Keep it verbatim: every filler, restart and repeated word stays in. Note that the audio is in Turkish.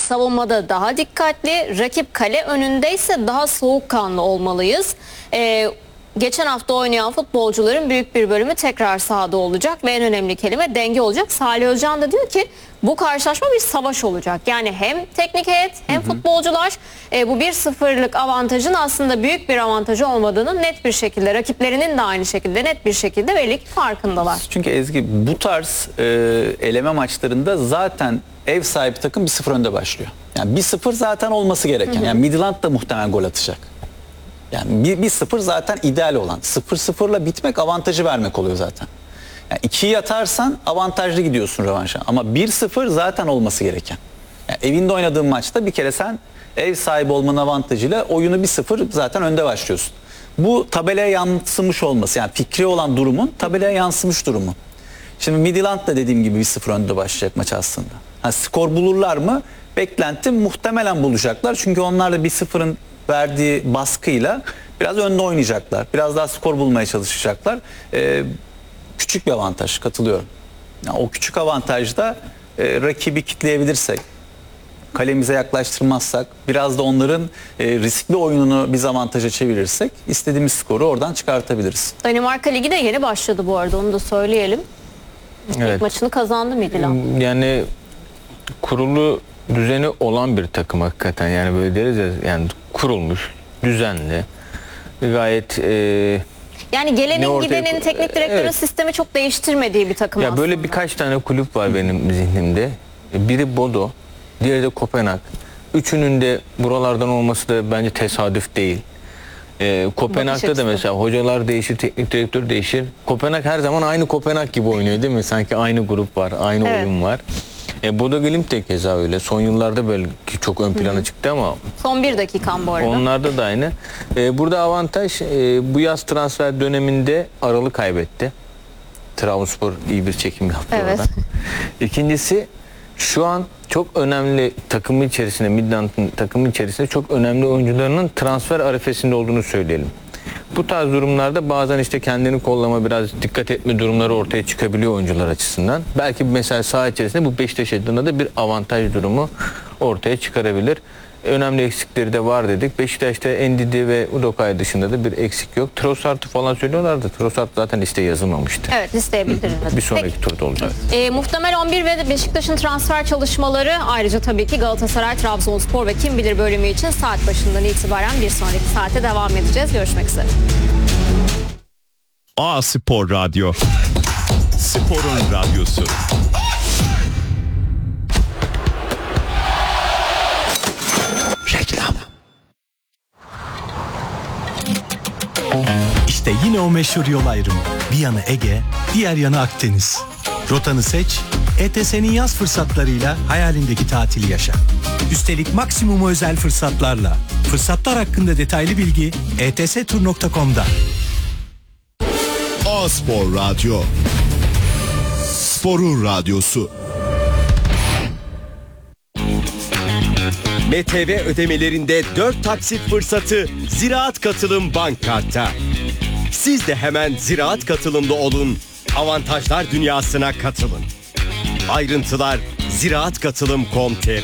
savunmada daha dikkatli, rakip kale önündeyse daha soğukkanlı olmalıyız. Ee, geçen hafta oynayan futbolcuların büyük bir bölümü tekrar sahada olacak ve en önemli kelime denge olacak. Salih Özcan da diyor ki bu karşılaşma bir savaş olacak. Yani hem teknik heyet hem hı hı. futbolcular e, bu bir sıfırlık avantajın aslında büyük bir avantajı olmadığını net bir şekilde, rakiplerinin de aynı şekilde net bir şekilde belli ki farkındalar. Çünkü Ezgi, bu tarz e, eleme maçlarında zaten ev sahibi takım bir sıfır önde başlıyor. Yani bir sıfır zaten olması gereken. Hı hı. Yani Midland da muhtemelen gol atacak. Yani bir sıfır zaten ideal olan. sıfır sıfırla bitmek avantajı vermek oluyor zaten. Yani ikiyi atarsan avantajlı gidiyorsun rövanşa. Ama bir sıfır zaten olması gereken. Yani evinde oynadığın maçta bir kere sen ev sahibi olmanın avantajıyla oyunu bir sıfır zaten önde başlıyorsun. Bu tabelaya yansımış olması, yani fikri olan durumun tabelaya yansımış durumu. Şimdi Midland da dediğim gibi bir sıfır önde başlayacak maç aslında. Ha, skor bulurlar mı? Beklentim muhtemelen bulacaklar. Çünkü onlar da bir sıfırın verdiği baskıyla biraz önde oynayacaklar. Biraz daha skor bulmaya çalışacaklar. Ee, küçük bir avantaj, katılıyorum. Yani o küçük avantajda e, rakibi kitleyebilirsek, kalemize yaklaştırmazsak, biraz da onların e, riskli oyununu biz avantaja çevirirsek istediğimiz skoru oradan çıkartabiliriz. Danimarka Ligi de yeni başladı bu arada, onu da söyleyelim. Evet. İlk maçını kazandı Midland. Yani kurulu düzeni olan bir takım hakikaten, yani böyle deriz ya, yani kurulmuş, düzenli, gayet e, yani gelenin ortaya, gidenin teknik direktörün evet. sistemi çok değiştirmediği bir takım ya aslında. Böyle birkaç tane kulüp var benim zihnimde. Biri Bodo, diğeri de Kopenhag. Üçünün de buralardan olması da bence tesadüf değil. Ee, Kopenhag'da da mesela hocalar değişir, teknik direktör değişir. Kopenhag her zaman aynı Kopenhag gibi oynuyor değil mi? Sanki aynı grup var, aynı evet. oyun var. E, Bodo Glimt de keza öyle. Son yıllarda belki çok ön plana Hı-hı. çıktı ama son bir dakikam bu arada. Onlarda da aynı. E, burada avantaj e, bu yaz transfer döneminde Aral'ı kaybetti. Trabzonspor iyi bir çekim yaptı evet. orada. İkincisi, şu an çok önemli takımın içerisinde, Midland'ın takımın içerisinde çok önemli oyuncularının transfer arifesinde olduğunu söyleyelim. Bu tarz durumlarda bazen işte kendini kollama, biraz dikkat etme durumları ortaya çıkabiliyor oyuncular açısından. Belki mesela saha içerisinde bu Beşiktaş adına da bir avantaj durumu ortaya çıkarabilir. Önemli eksikleri de var dedik. Beşiktaş'ta Ndidi ve Udokay dışında da bir eksik yok. Trossard'ı falan söylüyorlardı. Trossard zaten listeye yazılmamıştı. Evet, listeye bildirilmedi. Bir sonraki Peki. turda olacak. E, muhtemel on bir ve Beşiktaş'ın transfer çalışmaları, ayrıca tabii ki Galatasaray, Trabzonspor ve kim bilir bölümü için saat başından itibaren bir sonraki saate devam edeceğiz. Görüşmek üzere. A Spor Radyo. Sporun radyosu. Reklam. İşte yine o meşhur yol ayrımı. Bir yanı Ege, diğer yanı Akdeniz. Rotanı seç, E T S'nin yaz fırsatlarıyla hayalindeki tatili yaşa. Üstelik maksimum özel fırsatlarla. Fırsatlar hakkında detaylı bilgi e t s tur nokta com'da. A Spor Radyo. Sporun radyosu. M T V ödemelerinde dört taksit fırsatı Ziraat Katılım Bank Kart'ta. Siz de hemen Ziraat Katılım'da olun, avantajlar dünyasına katılın. Ayrıntılar ziraat katılım nokta com nokta tr.